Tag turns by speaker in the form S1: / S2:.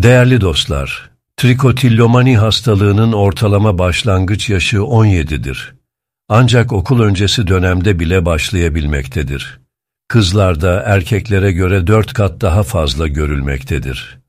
S1: Değerli dostlar, trikotillomani hastalığının ortalama başlangıç yaşı 17'dir. Ancak okul öncesi dönemde bile başlayabilmektedir. Kızlarda erkeklere göre 4 kat daha fazla görülmektedir.